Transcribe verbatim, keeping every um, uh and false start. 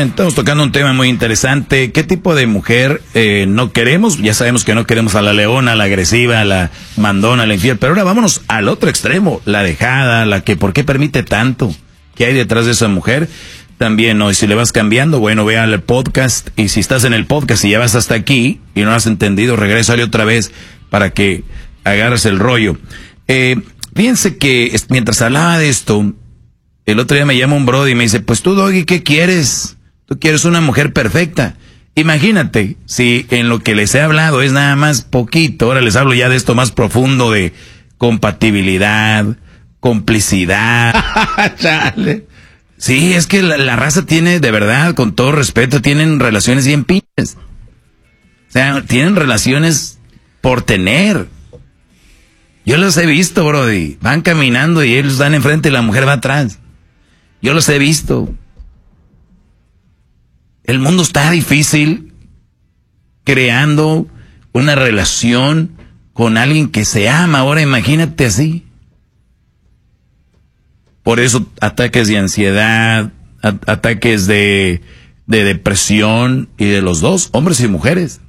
estamos tocando un tema muy interesante. ¿Qué tipo de mujer eh, no queremos? Ya sabemos que no queremos a la leona, a la agresiva, a la mandona, a la infiel. Pero ahora vámonos al otro extremo. La dejada, la que ¿por qué permite tanto? ¿Qué hay detrás de esa mujer? También, ¿no? Y si le vas cambiando, bueno, ve al podcast. Y si estás en el podcast y ya vas hasta aquí y no has entendido, regrésale otra vez para que agarres el rollo. Eh, fíjense que mientras hablaba de esto, el otro día me llama un brody y me dice, pues tú, Doggy, ¿qué quieres? Tú quieres una mujer perfecta. Imagínate, si en lo que les he hablado es nada más poquito, ahora les hablo ya de esto más profundo de compatibilidad, complicidad. Chale. Sí, es que la, la raza tiene, de verdad, con todo respeto, tienen relaciones bien pinches. O sea, tienen relaciones por tener. Yo los he visto, brody. Van caminando y ellos dan enfrente y la mujer va atrás. Yo los he visto. El mundo está difícil creando una relación con alguien que se ama. Ahora imagínate así. Por eso ataques de ansiedad, a- ataques de, de depresión y de los dos, hombres y mujeres.